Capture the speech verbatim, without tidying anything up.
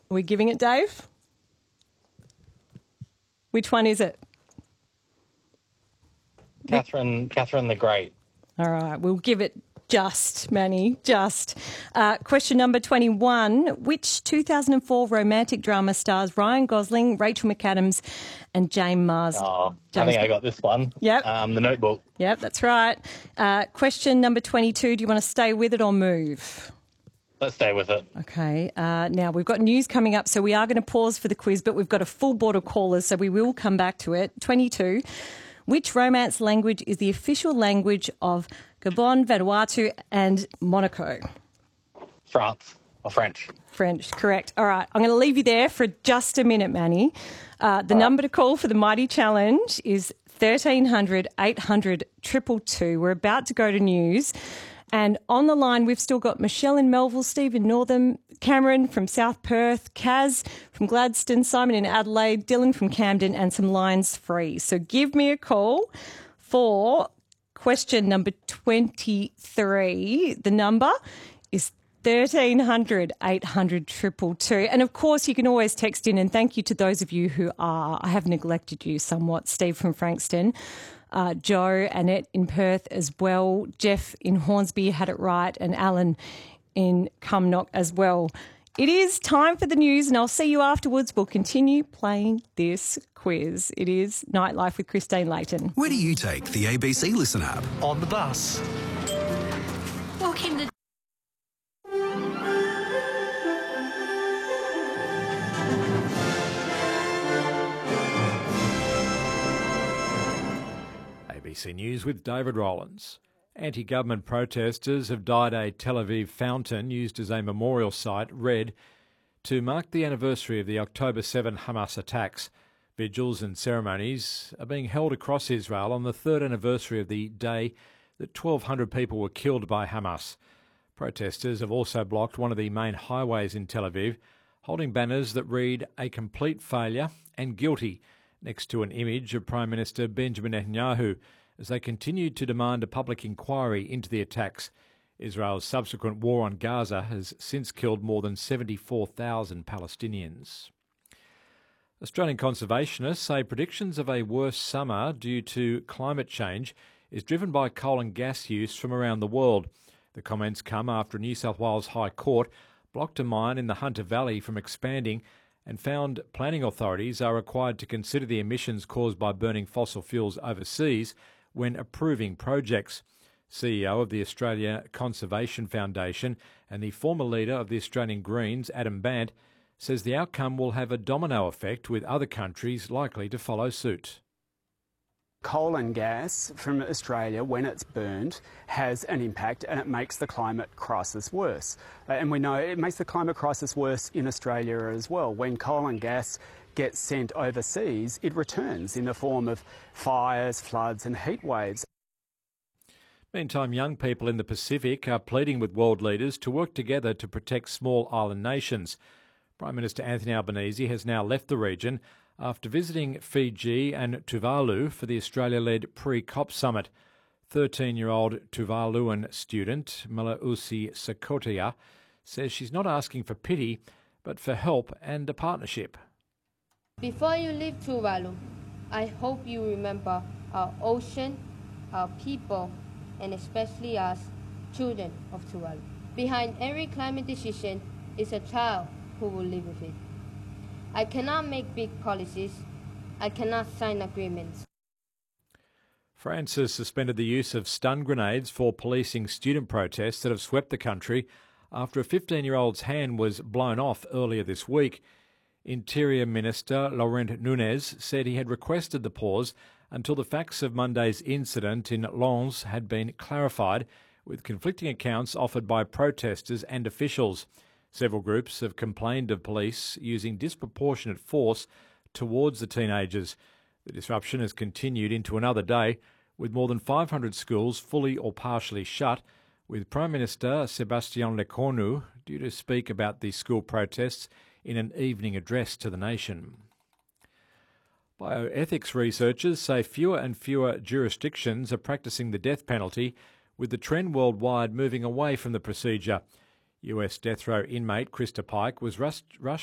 Are we giving it, Dave? Which one is it? Catherine, Catherine the Great. All right, we'll give it just, Manny, just. Uh, question number twenty-one. Which two thousand four romantic drama stars Ryan Gosling, Rachel McAdams and James Marsden? Oh, James I think I got this one. Yep. Um, The Notebook. Yep, that's right. Uh, question number twenty-two. Do you want to stay with it or move? Let's stay with it. Okay. Uh, now, we've got news coming up, so we are going to pause for the quiz, but we've got a full board of callers, so we will come back to it. twenty-two. Which Romance language is the official language of Gabon, Vanuatu and Monaco? France or French. French, correct. All right, I'm going to leave you there for just a minute, Manny. Uh, the All number right. to call for the Mighty Challenge is thirteen hundred, eight hundred, two two two. We're about to go to news. And on the line, we've still got Michelle in Melville, Steve in Northam, Cameron from South Perth, Kaz from Gladstone, Simon in Adelaide, Dylan from Camden, and some lines free. So give me a call for question number twenty-three. The number is thirteen hundred, eight hundred, two two two. And of course, you can always text in, and thank you to those of you who are. I have neglected you somewhat. Steve from Frankston. Uh, Joe, Annette in Perth as well, Jeff in Hornsby had it right, and Alan in Cumnock as well. It is time for the news, and I'll see you afterwards. We'll continue playing this quiz. It is Nightlife with Christine Layton. Where do you take the A B C Listen app? On the bus. Walking the A B C News with David Rollins. Anti-government protesters have dyed a Tel Aviv fountain used as a memorial site red to mark the anniversary of the October seventh Hamas attacks. Vigils and ceremonies are being held across Israel on the third anniversary of the day that twelve hundred people were killed by Hamas. Protesters have also blocked one of the main highways in Tel Aviv, holding banners that read "A complete failure" and "Guilty" next to an image of Prime Minister Benjamin Netanyahu, as they continued to demand a public inquiry into the attacks. Israel's subsequent war on Gaza has since killed more than seventy-four thousand Palestinians. Australian conservationists say predictions of a worse summer due to climate change is driven by coal and gas use from around the world. The comments come after a New South Wales High Court blocked a mine in the Hunter Valley from expanding and found planning authorities are required to consider the emissions caused by burning fossil fuels overseas when approving projects. C E O of the Australia Conservation Foundation and the former leader of the Australian Greens, Adam Bant, says the outcome will have a domino effect with other countries likely to follow suit. Coal and gas from Australia, when it's burned, has an impact and it makes the climate crisis worse. Uh, and we know it makes the climate crisis worse in Australia as well. When coal and gas gets sent overseas, it returns in the form of fires, floods and heat waves. Meantime, young people in the Pacific are pleading with world leaders to work together to protect small island nations. Prime Minister Anthony Albanese has now left the region after visiting Fiji and Tuvalu for the Australia-led pre-COP summit. thirteen-year-old Tuvaluan student Malausi Sakotia says she's not asking for pity, but for help and a partnership. Before you leave Tuvalu, I hope you remember our ocean, our people, and especially us, children of Tuvalu. Behind every climate decision is a child who will live with it. I cannot make big policies. I cannot sign agreements. France has suspended the use of stun grenades for policing student protests that have swept the country after a fifteen-year-old's hand was blown off earlier this week. Interior Minister Laurent Nunez said he had requested the pause until the facts of Monday's incident in Lens had been clarified, with conflicting accounts offered by protesters and officials. Several groups have complained of police using disproportionate force towards the teenagers. The disruption has continued into another day, with more than five hundred schools fully or partially shut, with Prime Minister Sébastien Lecornu due to speak about the school protests in an evening address to the nation. Bioethics researchers say fewer and fewer jurisdictions are practising the death penalty, with the trend worldwide moving away from the procedure. U S death row inmate Krista Pike was rushed, rushed